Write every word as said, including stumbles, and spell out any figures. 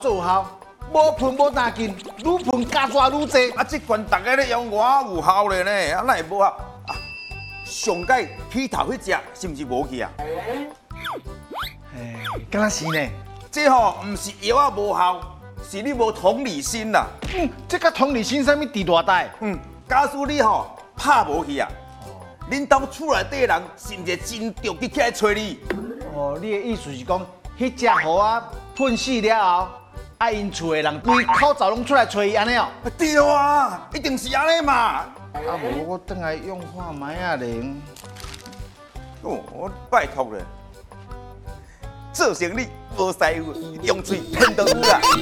奏效，无喷无打紧，愈喷加抓愈济。 啊，这款大家咧用我有效咧呢，啊，哪会无效？啊，上届起头迄只是毋是无去啊？ 哎，敢若是呢。 这吼毋是药啊无效，是你无同理心啦。 嗯，这甲同理心啥物伫偌大？ 嗯，假使你吼拍无去啊，恁兜厝内底人是毋是真着急起来找你？ 哦，你的意思是讲，迄只虎啊喷死了后，啊因厝的人规口罩拢出来找伊安尼哦？ 对啊，一定是安尼嘛。 啊无我等来用化霾啊零。 哦，我拜托咧，做生意无师傅，用嘴骗到有啦。